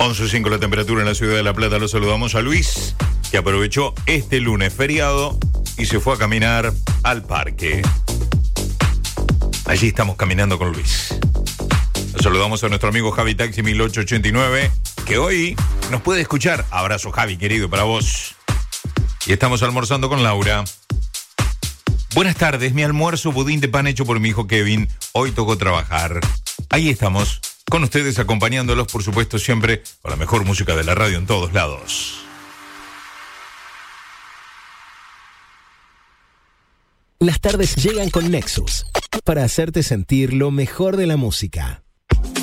11.05 la temperatura en la ciudad de La Plata. Lo saludamos a Luis, que aprovechó este lunes feriado y se fue a caminar al parque. Allí estamos caminando con Luis. Lo saludamos a nuestro amigo Javi Taxi 1889, que hoy nos puede escuchar. Abrazo, Javi, querido, para vos. Y estamos almorzando con Laura. Buenas tardes, mi almuerzo budín de pan hecho por mi hijo Kevin. Hoy tocó trabajar. Ahí estamos, con ustedes acompañándolos, por supuesto, siempre con la mejor música de la radio en todos lados. Las tardes llegan con Nexus para hacerte sentir lo mejor de la música.